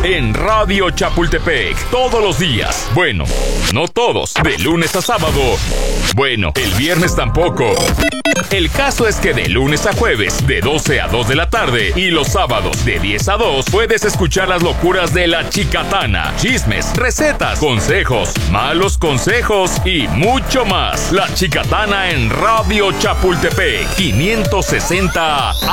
en Radio Chapultepec. Todos los días. Bueno, no todos. De lunes a sábado. Bueno, el viernes tampoco. El caso es que de lunes a jueves, de 12 a 2 de la tarde, y los sábados, de 10 a 2, puedes escuchar las locuras de la Chicatana. Chismes, recetas, consejos, malos consejos y mucho más. La Chicatana en Radio Chapultepec, 560